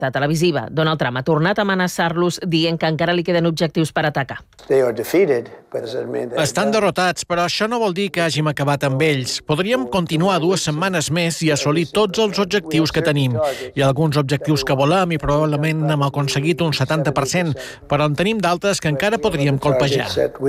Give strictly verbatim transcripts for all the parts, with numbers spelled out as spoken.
televisiva. Donald Trump ha tornat a amenaçar-los dient que encara li queden objectius per atacar. Estan derrotats, però això no vol dir que hàgim acabat amb ells. Podríem continuar dues setmanes més i assolir tots els objectius que tenim. Hi ha alguns objectius que volem i probablement hem aconseguit un setanta per cent, però en tenim d'altres que encara podríem colpejar.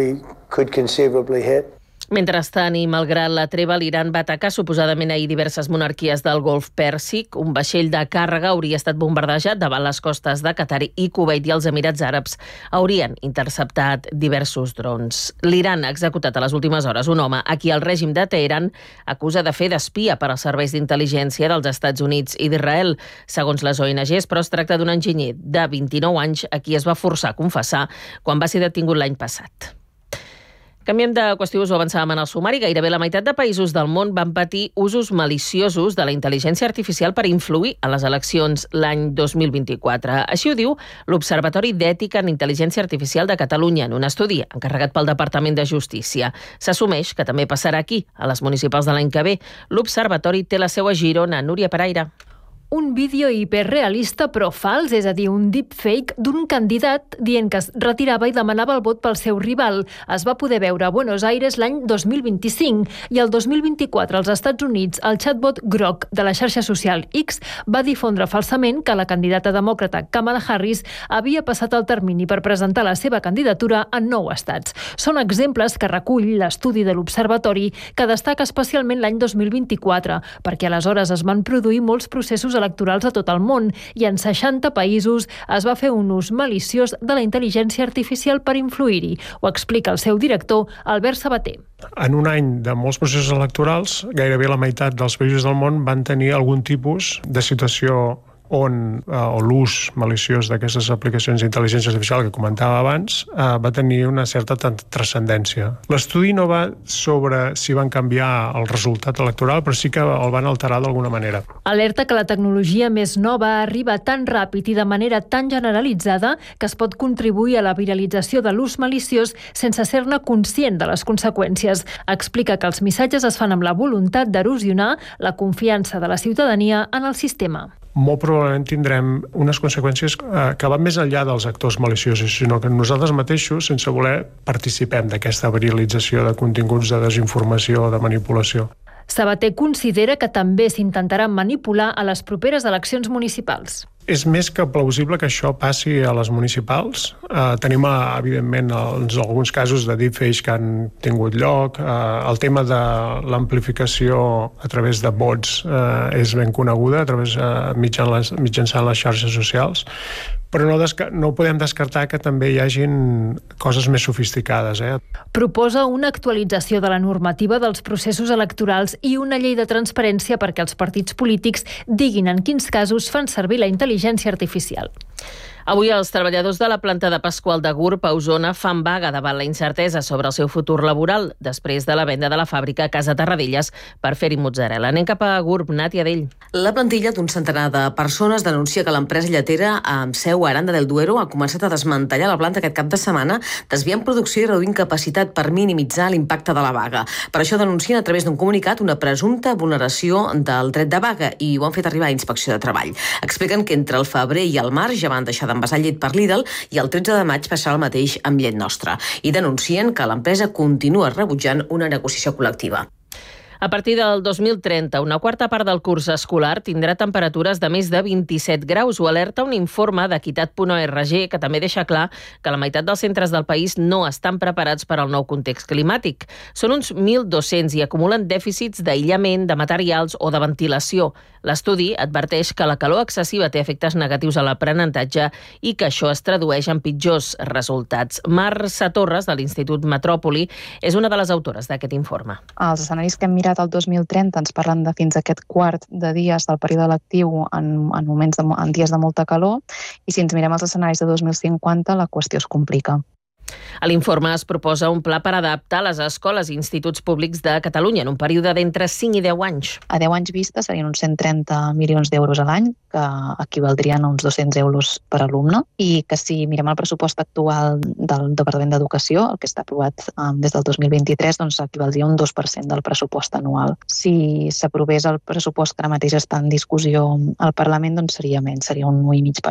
Mentrestant, i malgrat la treva, l'Iran va atacar suposadament ahir diverses monarquies del Golf Pèrsic. Un vaixell de càrrega hauria estat bombardejat davant les costes de Qatar i Kuwait, i els Emirats Àrabs haurien interceptat diversos drons. L'Iran ha executat a les últimes hores un home a qui el règim de Teheran acusa de fer d'espia per als serveis d'intel·ligència dels Estats Units i d'Israel. Segons les O N Ges, però es tracta d'un enginyer de vint-i-nou anys a qui es va forçar a confessar quan va ser detingut l'any passat. Canviem de qüestió, us ho avançàvem en el sumari. Gairebé la meitat de països del món van patir usos maliciosos de la intel·ligència artificial per influir a les eleccions l'any dos mil vint-i-quatre. Així ho diu l'Observatori d'Ètica en Intel·ligència Artificial de Catalunya en un estudi encarregat pel Departament de Justícia. S'assumeix que també passarà aquí, a les municipals de l'any que ve. L'Observatori té la seu a Girona. Núria Peraire. Un vídeo hiperrealista però fals, és a dir, un deepfake d'un candidat dient que es retirava i demanava el vot pel seu rival. Es va poder veure a Buenos Aires l'any dos mil vint-i-cinc i el dos mil vint-i-quatre als Estats Units el chatbot Grok de la xarxa social X va difondre falsament que la candidata demòcrata Kamala Harris havia passat el termini per presentar la seva candidatura en nou estats. Són exemples que recull l'estudi de l'Observatori, que destaca especialment l'any dos mil vint-i-quatre, perquè aleshores es van produir molts processos electorals a tot el món i en seixanta països es va fer un ús maliciós de la intel·ligència artificial per influir-hi. Ho explica el seu director, Albert Sabater. En un any de molts processos electorals, gairebé la meitat dels països del món van tenir algun tipus de situació on eh, o l'ús maliciós d'aquestes aplicacions d'intel·ligència artificial que comentava abans eh, va tenir una certa transcendència. L'estudi no va sobre si van canviar el resultat electoral, però sí que el van alterar d'alguna manera. Alerta que la tecnologia més nova arriba tan ràpid i de manera tan generalitzada que es pot contribuir a la viralització de l'ús maliciós sense ser-ne conscient de les conseqüències. Explica que els missatges es fan amb la voluntat d'erosionar la confiança de la ciutadania en el sistema. Molt probablement tindrem unes conseqüències que van més enllà dels actors maliciosos, sinó que nosaltres mateixos, sense voler, participem d'aquesta viralització de continguts de desinformació o de manipulació. Sabater considera que també s'intentarà manipular a les properes eleccions municipals. És més que plausible que això passi a les municipals. Eh, tenim, evidentment, els, alguns casos de deepfakes que han tingut lloc. Eh, el tema de l'amplificació a través de bots eh, és ben coneguda, a través, eh, mitjan les, mitjançant les xarxes socials. Però no, desca- no podem descartar que també hi hagin coses més sofisticades. Eh? Proposa una actualització de la normativa dels processos electorals i una llei de transparència perquè els partits polítics diguin en quins casos fan servir la intel·ligència artificial. Avui els treballadors de la planta de Pasqual de Gurb a Osona fan vaga davant la incertesa sobre el seu futur laboral després de la venda de la fàbrica a Casa Tarradellas per fer-hi mozzarella. Anem cap a Gurb, Nàtia Dell. La plantilla d'un centenar de persones denuncia que l'empresa lletera amb seu a Aranda del Duero ha començat a desmantellar la planta aquest cap de setmana, desviant producció i reduint capacitat per minimitzar l'impacte de la vaga. Per això denuncien a través d'un comunicat una presumpta vulneració del dret de vaga i ho han fet arribar a Inspecció de Treball. Expliquen que entre el febrer i el març ja van deixar d'envasar llet per Lidl i el tretze de maig passarà el mateix amb Llet Nostra. I denuncien que l'empresa continua rebutjant una negociació col·lectiva. A partir del dos mil trenta, una quarta part del curs escolar tindrà temperatures de més de vint-i-set graus. Ho alerta un informe d'equitat punt org que també deixa clar que la meitat dels centres del país no estan preparats per al nou context climàtic. Són uns mil dos-cents i acumulen dèficits d'aïllament, de materials o de ventilació. L'estudi adverteix que la calor excessiva té efectes negatius a l'aprenentatge i que això es tradueix en pitjors resultats. Marça Torres, de l'Institut Metròpoli, és una de les autores d'aquest informe. Els escenaris que hem mirat el dos mil trenta ens parlen de fins a aquest quart de dies del període lectiu en, en moments de, en dies de molta calor, i si ens mirem els escenaris de dos mil cinquanta la qüestió es complica. A l'informe es proposa un pla per adaptar les escoles i instituts públics de Catalunya en un període d'entre cinc i deu anys. A deu anys vista serien uns cent trenta milions d'euros a l'any, que equivaldrien a uns dos-cents euros per alumne, i que si mirem el pressupost actual del Departament d'Educació, el que està aprovat um, des del dos mil vint-i-tres, doncs equivaldria a un dos per cent del pressupost anual. Si s'aprovés el pressupost que ara mateix està en discussió al Parlament, doncs seria menys, seria un u i mig per